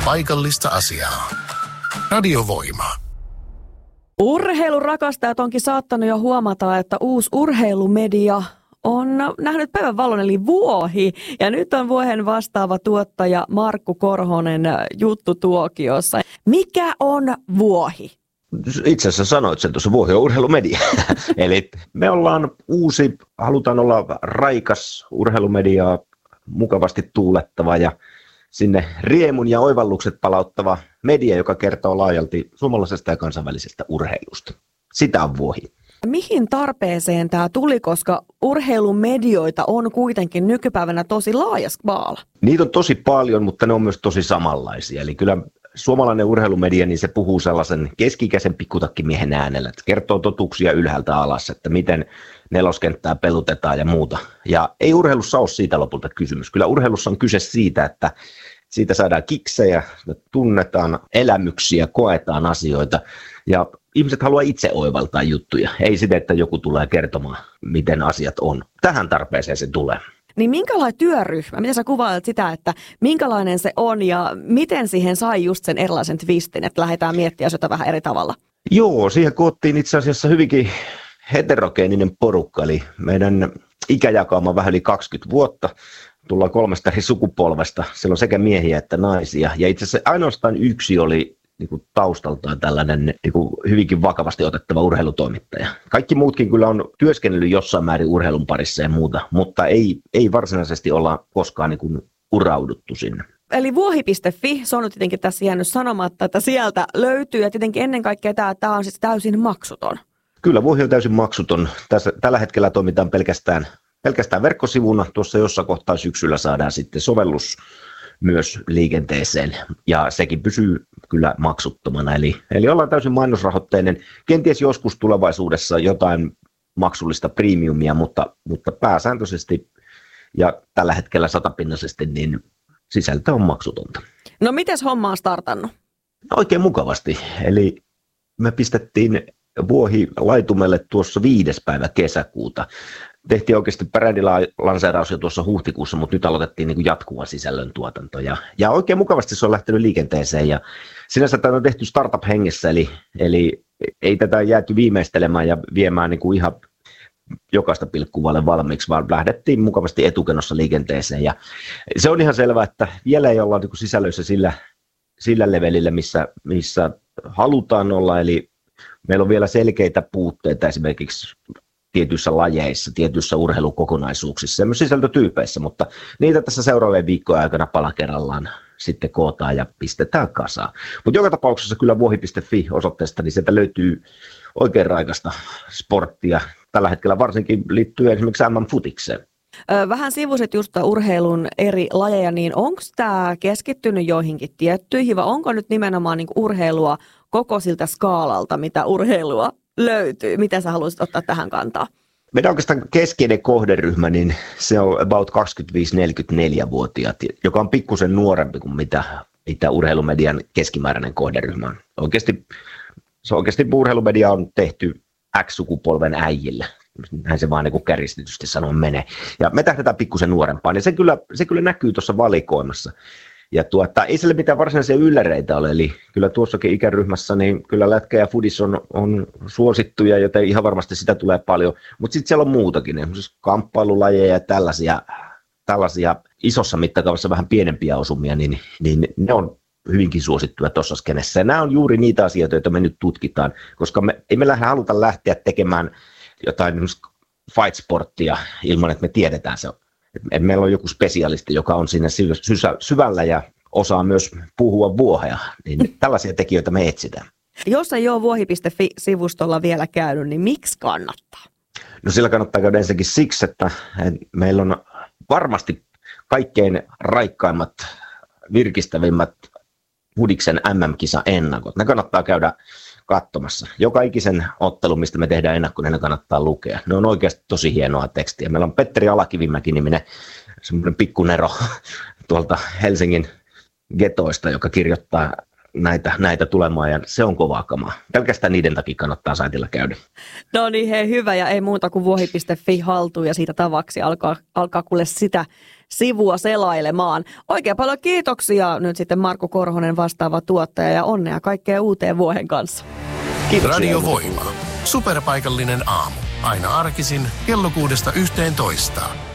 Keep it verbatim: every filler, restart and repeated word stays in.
paikallista asiaa. Radiovoima. Urheilurakastajat onkin saattanut jo huomata, että uusi urheilumedia on nähnyt päivän valon eli Vuohi. Ja nyt on Vuohen vastaava tuottaja Markku Korhonen juttutuokiossa. Mikä on Vuohi? Itse asiassa sanoit sen tuossa, Vuohi on urheilumedia. Eli me ollaan uusi, halutaan olla raikas urheilumedia, mukavasti tuulettava ja sinne riemun ja oivallukset palauttava media, joka kertoo laajalti suomalaisesta ja kansainvälisestä urheilusta. Sitä on Vuohi. Mihin tarpeeseen tämä tuli, koska urheilumedioita on kuitenkin nykypäivänä tosi laaja skaala? Niitä on tosi paljon, mutta ne on myös tosi samanlaisia. Eli kyllä suomalainen urheilumedia, niin se puhuu sellaisen keski-ikäisen pikkutakkimiehen äänellä, että kertoo totuuksia ylhäältä alas, että miten neloskenttää pelutetaan ja muuta. Ja ei urheilussa ole siitä lopulta kysymys. Kyllä urheilussa on kyse siitä, että siitä saadaan kiksejä, tunnetaan elämyksiä, koetaan asioita ja ihmiset haluaa itse oivaltaa juttuja. Ei sitä, että joku tulee kertomaan, miten asiat on. Tähän tarpeeseen se tulee. Niin minkälainen työryhmä, miten sä kuvailet sitä, että minkälainen se on ja miten siihen sai just sen erilaisen twistin, että lähdetään miettimään sitä vähän eri tavalla? Joo, siihen koottiin itse asiassa hyvinkin heterogeeninen porukka, eli meidän ikäjakauma vähän yli kaksikymmentä vuotta. Tullaan kolmesta eri sukupolvesta, siellä on sekä miehiä että naisia, ja itse asiassa ainoastaan yksi oli niin kuin taustaltaan tällainen niin kuin hyvinkin vakavasti otettava urheilutoimittaja. Kaikki muutkin kyllä on työskennellyt jossain määrin urheilun parissa ja muuta, mutta ei, ei varsinaisesti olla koskaan niin kuin urauduttu sinne. Eli vuohi piste fi, se on nyt tietenkin tässä jäänyt sanomatta, että sieltä löytyy, ja tietenkin ennen kaikkea tämä, tämä on siis täysin maksuton. Kyllä, Vuohi on täysin maksuton. Tässä, tällä hetkellä toimitaan pelkästään Pelkästään verkkosivuna, tuossa jossain kohtaa syksyllä saadaan sitten sovellus myös liikenteeseen ja sekin pysyy kyllä maksuttomana. Eli, eli ollaan täysin mainosrahoitteinen, kenties joskus tulevaisuudessa jotain maksullista premiumia, mutta, mutta pääsääntöisesti ja tällä hetkellä satapinnaisesti niin sisältö on maksutonta. No mites homma on startannut? No, oikein mukavasti, eli me pistettiin Vuohi laitumelle tuossa viides päivä kesäkuuta. Tehtiin oikeasti brändilanseeraus jo tuossa huhtikuussa, mutta nyt aloitettiin niin kuin jatkuva sisällön tuotanto. Ja, ja oikein mukavasti se on lähtenyt liikenteeseen. Ja sinänsä tämä on tehty startup-hengessä, eli, eli ei tätä jääty viimeistelemään ja viemään niin kuin ihan jokaista pilkkuvalle valmiiksi, vaan lähdettiin mukavasti etukenossa liikenteeseen. Ja se on ihan selvää, että vielä ei olla niin kuin sisällöissä sillä, sillä levelillä, missä, missä halutaan olla. Eli meillä on vielä selkeitä puutteita esimerkiksi tietyissä lajeissa, tietyissä urheilukokonaisuuksissa ja myös sisältötyypeissä, mutta niitä tässä seuraavien viikkojen aikana pala kerrallaan sitten kootaan ja pistetään kasaan. Mutta joka tapauksessa kyllä vuohi piste fi osoitteesta, niin sieltä löytyy oikein raikasta sporttia. Tällä hetkellä varsinkin liittyy esimerkiksi M M-futikseen. Vähän sivusit just urheilun eri lajeja, niin onko tämä keskittynyt joihinkin tiettyihin vai onko nyt nimenomaan niinku urheilua koko siltä skaalalta, mitä urheilua löytyy? Mitä sä haluaisit ottaa tähän kantaa? Meidän oikeastaan keskeinen kohderyhmä, niin se on about kaksikymmentäviisi neljäkymmentäneljä-vuotiaat, joka on pikkusen nuorempi kuin mitä, mitä urheilumedian keskimääräinen kohderyhmä on. Oikeasti, se oikeasti urheilumedia on tehty X-sukupolven äijille. Näin se vaan niin kuin kärjistetysti sanoen menee. Ja me tähdetään pikkusen nuorempaan, ja se kyllä, se kyllä näkyy tuossa valikoimassa. Ja tuota, ei sille mitään varsinaisia ylläreitä ole, eli kyllä tuossakin ikäryhmässä niin kyllä lätkä ja fudis on, on suosittuja, joten ihan varmasti sitä tulee paljon. Mutta sitten siellä on muutakin, esimerkiksi kamppailulajeja ja tällaisia, tällaisia isossa mittakaavassa vähän pienempiä osumia, niin, niin ne on hyvinkin suosittuja tuossa skenessä. Ja nämä on juuri niitä asioita, joita me nyt tutkitaan, koska me ei me haluta lähteä tekemään jotain fight-sporttia ilman, että me tiedetään se. Et meillä on joku spesialisti, joka on siinä syvällä ja osaa myös puhua vuohea, niin tällaisia tekijöitä me etsitään. Jos ei ole vuohi piste fi-sivustolla vielä käynyt, niin miksi kannattaa? No sillä kannattaa käydä ensinnäkin siksi, että meillä on varmasti kaikkein raikkaimmat, virkistävimmät Hudiksen M M-kisa-ennakot. Ne kannattaa käydä katsomassa. Joka ikisen ottelu, mistä me tehdään ennakko, niin ne kannattaa lukea. Ne on oikeasti tosi hienoa tekstiä. Meillä on Petteri Alakivimäki-niminen semmoinen pikkunero tuolta Helsingin getoista, joka kirjoittaa näitä, näitä tulemaan, ja se on kovaa kamaa. Pelkästään niiden takia kannattaa saitilla käydä. No niin, hei, hyvä, ja ei muuta kuin vuohi piste fi haltuun, ja siitä tavaksi alkaa, alkaa kuule sitä sivua selailemaan. Oikein paljon kiitoksia nyt sitten Markku Korhonen, vastaava tuottaja, ja onnea kaikkea uuteen vuoden kanssa. Kiitoksia. Radio Voima. Superpaikallinen aamu. Aina arkisin kello kuudesta yhteentoista.